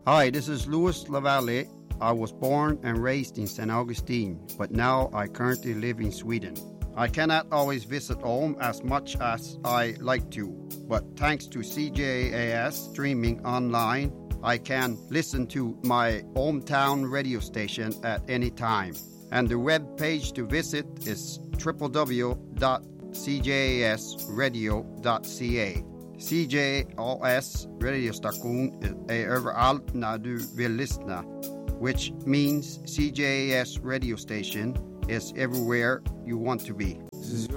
Hi, this is Louis Lavalle. I was born and raised in St. Augustine, but now I currently live in Sweden. I cannot always visit home as much as I like to, but thanks to CJAS streaming online, I can listen to my hometown radio station at any time. And the web page to visit is www.cjasradio.ca. CJAS radiostation är överallt när du vill lyssna, which means CJAS radio station is everywhere you want to be.